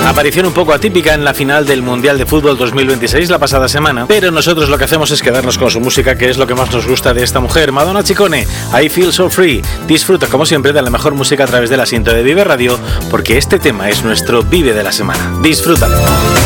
Aparición un poco atípica en la final del Mundial de Fútbol 2026 la pasada semana, pero nosotros lo que hacemos es quedarnos con su música, que es lo que más nos gusta de esta mujer. Madonna Ciccone, I Feel So Free. Disfruta como siempre de la mejor música a través del asiento de Vive Radio, porque este tema es nuestro Vive de la semana. Disfrútalo.